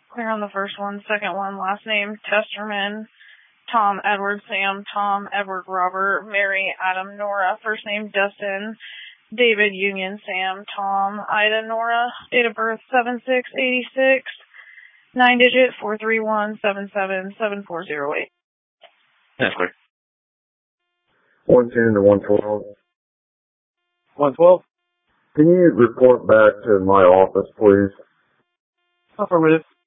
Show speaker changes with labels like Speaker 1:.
Speaker 1: Clear on the first one. Second one, last name, Testerman, Tom, Edward, Sam, Tom, Edward, Robert, Mary, Adam, Nora. First name, Dustin, David, Union, Sam, Tom, Ida, Nora. Date of birth, 7/6/86. 9-digit, 431-77-7408.
Speaker 2: That's clear.
Speaker 3: 110 to 112.
Speaker 4: 112?
Speaker 3: Can you report back to my office, please?
Speaker 4: Affirmative.